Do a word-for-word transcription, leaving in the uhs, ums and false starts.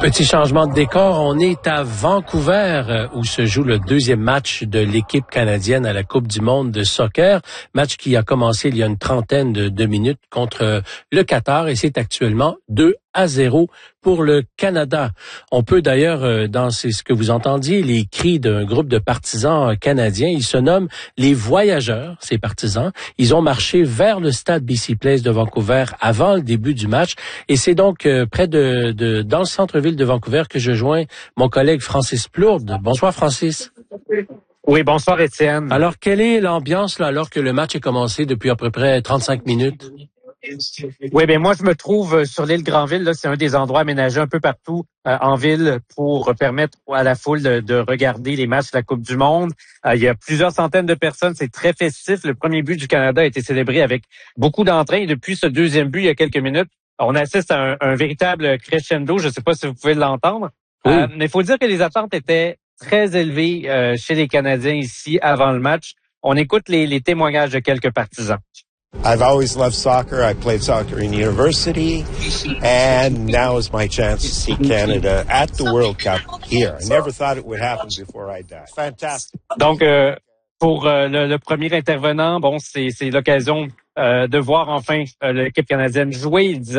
Petit changement de décor, on est à Vancouver euh, où se joue le deuxième match de l'équipe canadienne à la Coupe du monde de soccer. Match qui a commencé il y a une trentaine de, de minutes contre euh, le Qatar et c'est actuellement deux à zéro pour le Canada. On peut d'ailleurs, euh, dans c'est ce que vous entendiez, les cris d'un groupe de partisans canadiens. Ils se nomment les Voyageurs, ces partisans. Ils ont marché vers le stade B C Place de Vancouver avant le début du match et c'est donc euh, près de, de dans le centre-ville de Vancouver que je joins mon collègue Francis Plourde. Bonsoir Francis. Oui, bonsoir Étienne. Alors, quelle est l'ambiance là alors que le match est commencé depuis à peu près trente-cinq minutes? Oui, ben moi je me trouve sur l'île Granville. Là, c'est un des endroits aménagés un peu partout euh, en ville pour permettre à la foule de, de regarder les matchs de la Coupe du monde. Euh, il y a plusieurs centaines de personnes. C'est très festif. Le premier but du Canada a été célébré avec beaucoup d'entrain. Et depuis ce deuxième but, il y a quelques minutes, on assiste à un, un véritable crescendo. Je ne sais pas si vous pouvez l'entendre. Oui. Euh, mais il faut dire que les attentes étaient très élevées euh, chez les Canadiens ici avant le match. On écoute les, les témoignages de quelques partisans. I've always loved soccer. I played soccer in university, and now is my chance to see Canada at the World Cup here. I never thought it would happen before I died. Fantastic. Donc, euh, pour euh, le, le premier intervenant, bon, c'est, c'est l'occasion euh, de voir enfin euh, l'équipe canadienne jouer. Il disait